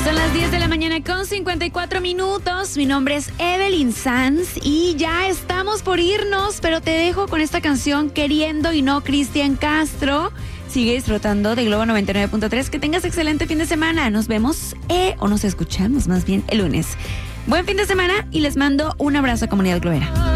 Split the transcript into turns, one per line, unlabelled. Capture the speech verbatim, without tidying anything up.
Son las diez de la mañana con cincuenta y cuatro minutos. Mi nombre es Evelyn Sanz y ya estamos por irnos, pero te dejo con esta canción Queriendo y No, Cristian Castro. Sigue disfrutando de Globo noventa y nueve punto tres. Que tengas excelente fin de semana. Nos vemos eh, o nos escuchamos más bien el lunes. Buen fin de semana y les mando un abrazo a Comunidad Globera.